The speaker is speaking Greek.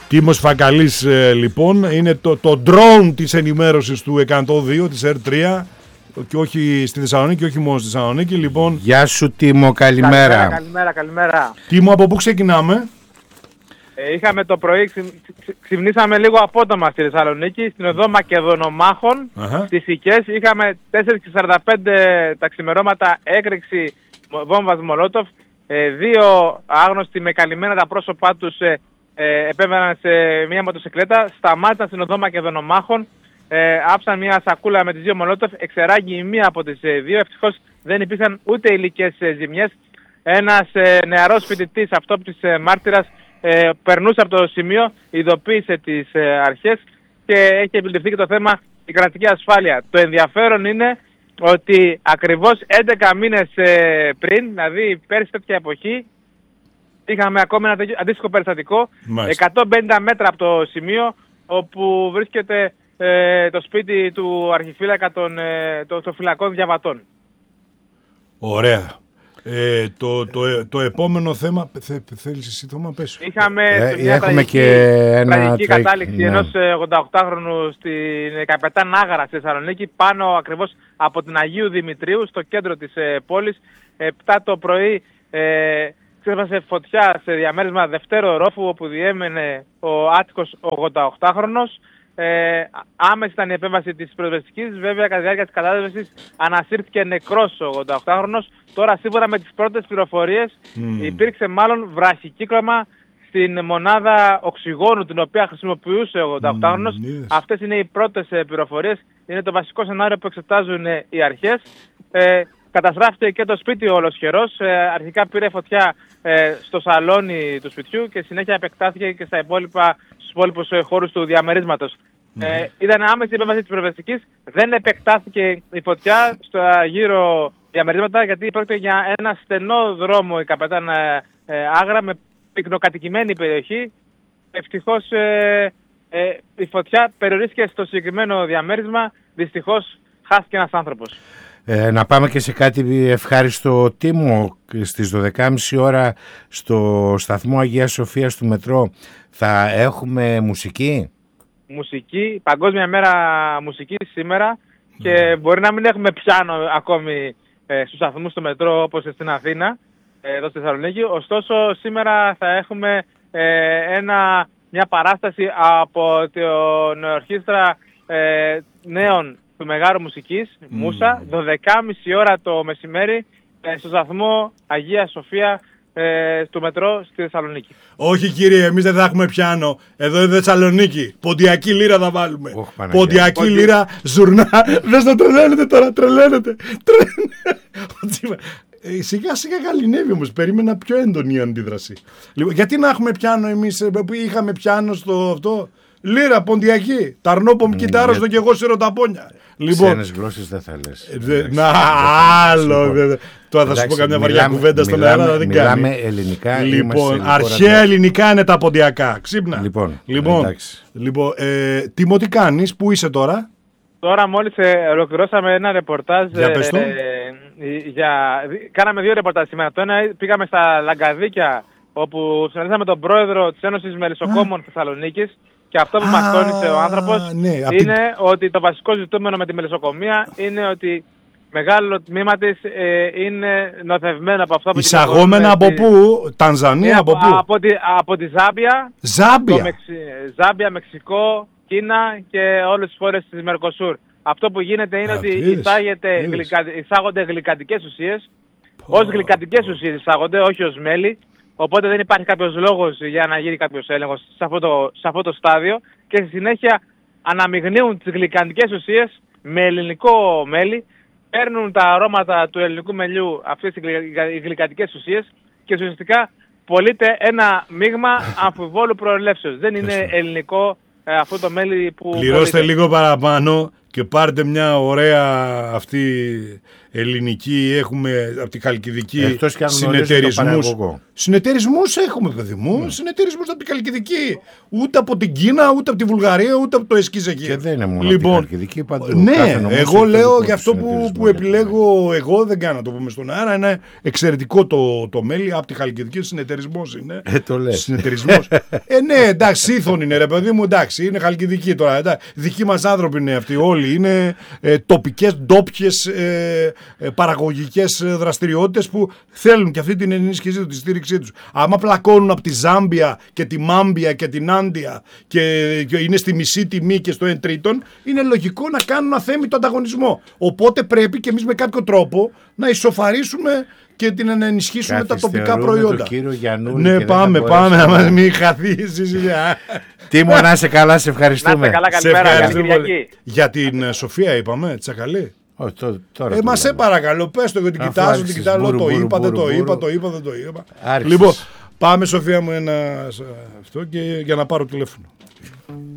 Τίμος Φακαλής λοιπόν, είναι το drone της ενημέρωσης του 102 της R3 και όχι στη Θεσσαλονίκη, όχι μόνο στη Θεσσαλονίκη. Λοιπόν, γεια σου Τίμο, καλημέρα. Καλημέρα. Τίμο, από πού ξεκινάμε? Είχαμε το πρωί, ξυπνήσαμε λίγο απότομα στη Θεσσαλονίκη, στην οδό Μακεδονομάχων, στις Σικές. Είχαμε 4:45 τα ξημερώματα έκρηξη βόμβας Μολότοφ. Δύο άγνωστοι με καλυμμένα τα πρόσωπά τους επέβαιναν σε μια μοτοσυκλέτα, σταμάτησαν στην οδό Μακεδονομάχων, άψαν μια σακούλα με τις δύο Μολότοφ, εξεράγει η μία από τις δύο. Ευτυχώς δεν υπήρχαν ούτε υλικές ζημιές. Ένας νεαρός φοιτητής, αυτόπτης μάρτυρας, περνούσε από το σημείο, ειδοποίησε τις αρχές και έχει επιληφθεί και το θέμα η κρατική ασφάλεια. Το ενδιαφέρον είναι ότι ακριβώς 11 μήνες πριν, δηλαδή πέρσι τέτοια εποχή, είχαμε ακόμα ένα αντίστοιχο περιστατικό, 150 μέτρα από το σημείο όπου βρίσκεται το σπίτι του αρχιφύλακα των φυλακών διαβατών. Ωραία. Το επόμενο θέμα, θέλεις εσύ το να πες? Είχαμε έχουμε και ένα τραγική κατάληξη ενός 88χρονου στην Καπετάν Άγαρα στη Θεσσαλονίκη, πάνω ακριβώς από την Αγίου Δημητρίου, στο κέντρο της πόλης. 7 το πρωί ξέσπασε φωτιά σε διαμέρισμα δευτέρου ορόφου, όπου διέμενε ο άτυχος 88χρονος. Άμεση ήταν η επέμβαση της πυροσβεστικής. Βέβαια, κατά τη διάρκεια της κατάσβεσης ανασύρθηκε νεκρός ο 88χρονος. Τώρα, σύμφωνα με τις πρώτες πληροφορίες, υπήρξε μάλλον βραχικύκλωμα στην μονάδα οξυγόνου την οποία χρησιμοποιούσε ο 88χρονος. Αυτές είναι οι πρώτες πληροφορίες. Είναι το βασικό σενάριο που εξετάζουν οι αρχές. Καταστράφηκε και το σπίτι ολοσχερός. Αρχικά πήρε φωτιά στο σαλόνι του σπιτιού και συνέχεια επεκτάθηκε και στους υπόλοιπους χώρους του διαμερίσματος. Ήταν άμεση η επέμβαση της πυροσβεστικής. Δεν επεκτάθηκε η φωτιά στα γύρω διαμερίσματα, γιατί πρόκειται για ένα στενό δρόμο η Καπετάν Άγρα με πυκνοκατοικημένη περιοχή. Ευτυχώς η φωτιά περιορίστηκε στο συγκεκριμένο διαμέρισμα. Δυστυχώς χάθηκε ένας άνθρωπος. Να πάμε και σε κάτι ευχάριστο, Τίμο. Στις 12.30 ώρα στο σταθμό Αγίας Σοφίας του μετρό θα έχουμε μουσική. Μουσική, Παγκόσμια Μέρα Μουσικής σήμερα, και μπορεί να μην έχουμε πιάνο ακόμη στους σταθμούς του μετρό όπως στην Αθήνα, εδώ στη Θεσσαλονίκη. Ωστόσο σήμερα θα έχουμε μια παράσταση από την Ορχήστρα Νέων του Μεγάρου Μουσικής, Μούσα, 12.30 ώρα το μεσημέρι, στο σταθμό Αγία Σοφία του μετρό στη Θεσσαλονίκη. Όχι κύριε, εμείς δεν θα έχουμε πιάνο. Εδώ είναι Θεσσαλονίκη. Ποντιακή λίρα θα βάλουμε. Ποντιακή λίρα, ζουρνά. Δεν θα τρελαίνετε τώρα, τρελαίνετε. Σιγά σιγά γαληνεύει όμως. Περίμενα πιο έντονη αντίδραση. Λοιπόν, γιατί να έχουμε πιάνο εμείς που είχαμε πιάνο στο αυτό? Λίρα, ποντιακή. Ταρνόπομ κιτάρο στο και εγώ σιρωταπόνια. Ξένες γλώσσες δεν θα λες. Να, άλλο. Τώρα θα σου πω καμιά βαριά κουβέντα στον αέρα, δεν κάνει. Μιλάμε ελληνικά. Λοιπόν, αρχαία ελληνικά είναι τα ποντιακά. Ξύπνα. Λοιπόν, Τίμο, τι κάνεις, πού είσαι τώρα? Τώρα μόλις ολοκληρώσαμε ένα ρεπορτάζ. Κάναμε 2 ρεπορτάζ σήμερα. Το ένα πήγαμε στα Λαγκαδίκια, όπου συναντήσαμε τον πρόεδρο της Ένωσης Μελισσοκόμων Θεσσαλονίκης. Και αυτό που μας τόνισε ο άνθρωπος είναι ότι το βασικό ζητούμενο με τη μελισσοκομεία είναι ότι μεγάλο τμήμα της είναι νοθευμένο από αυτό που... Εισαγόμενα από πού? Τανζανία, από πού? Από τη Ζάμπια. Ζάμπια, Μεξικό, Κίνα και όλες τις χώρες της Μερκοσούρ. Αυτό που γίνεται είναι ότι εισάγονται γλυκαντικές ουσίες. Ως γλυκαντικές ουσίες εισάγονται, όχι ως μέλι. Οπότε δεν υπάρχει κάποιος λόγος για να γίνει κάποιος έλεγχος σε αυτό το στάδιο, και στη συνέχεια αναμειγνύουν τις γλυκαντικές ουσίες με ελληνικό μέλι, παίρνουν τα αρώματα του ελληνικού μελιού αυτές οι γλυκαντικές ουσίες και ουσιαστικά πωλείται ένα μείγμα αμφιβόλου προελεύσεως. Δεν είναι ελληνικό αυτό το μέλι που... Πληρώστε λίγο παραπάνω και πάρτε μια ωραία αυτή ελληνική, έχουμε από την Χαλκιδική συνεταιρισμούς. Συνεταιρισμούς έχουμε, παιδί μου. Συνεταιρισμούς από την Χαλκιδική. Ούτε από την Κίνα, ούτε από τη Βουλγαρία, ούτε από το εσκίζ εκεί. Και δεν είναι μόνο από την Χαλκιδική, παντού. Ναι, εγώ λέω για αυτό που επιλέγω εγώ, δεν κάνω να το πούμε στον αέρα. Είναι εξαιρετικό το μέλι από τη Χαλκιδική. Συνεταιρισμός είναι. Το λες. Συνεταιρισμός. Ναι, εντάξει, σύθον είναι, ρε παιδί μου, εντάξει, είναι Χαλκιδική τώρα. Εντάξει. Δικοί μας άνθρωποι είναι αυτοί όλοι. Είναι τοπικές, ντόπιες παραγωγικές δραστηριότητες που θέλουν και αυτή την ενίσχυσή του, τη στήριξή τους. Άμα πλακώνουν από τη Ζάμπια και τη Μάμπια και την Άντια και είναι στη μισή τιμή και στο 1/3, είναι λογικό να κάνουν αθέμητο ανταγωνισμό. Οπότε πρέπει και εμείς με κάποιο τρόπο να ισοφαρίσουμε και να ενισχύσουμε τα τοπικά προϊόντα. Ναι, πάμε, μην χαθήσεις. Τίμω, να είσαι καλά, σε ευχαριστούμε. Να είστε καλά, καλημέρα. Για την Σοφία είπαμε, Τσακαλή. Μα σε παρακαλώ, πες το, γιατί την κοιτάζω, την κοιτάζω, το είπα, δεν το είπα. Λοιπόν, πάμε Σοφία μου ένα αυτό και για να πάρω τηλέφωνο.